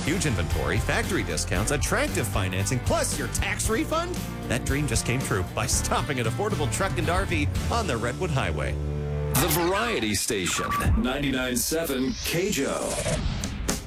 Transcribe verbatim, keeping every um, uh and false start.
Huge inventory, factory discounts, attractive financing, plus your tax refund? That dream just came true by stopping at Affordable Truck and R V on the Redwood Highway. The Variety Station, ninety-nine point seven K J O.